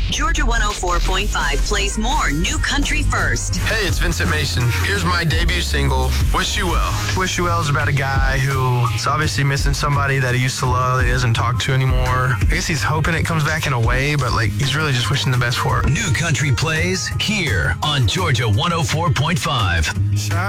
Georgia 104.5 plays more new country first. Hey, it's Vincent Mason. Here's my debut single, Wish You Well. Wish You Well is about a guy who's obviously missing somebody that he used to love that he doesn't talk to anymore. I guess he's hoping it comes back in a way, but he's really just wishing the best for it. New country plays here on Georgia 104.5.